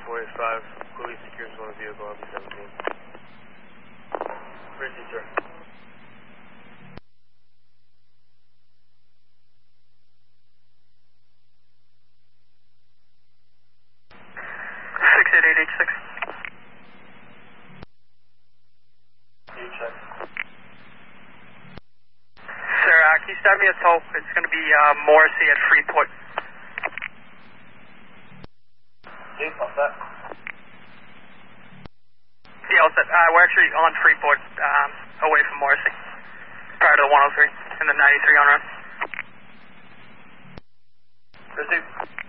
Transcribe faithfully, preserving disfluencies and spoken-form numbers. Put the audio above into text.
forty-five, police secures one vehicle on seventeen. Bridget, sir. six eight eight eight six. You check. Sir, uh, can you start me a tow? It's going to be uh, Morrissey at Freeport. Chief, what's that? Yeah, what's that? Uh, we're actually on Freeport, um, away from Morrissey, prior to the one oh three and the ninety-three on run. Proceed.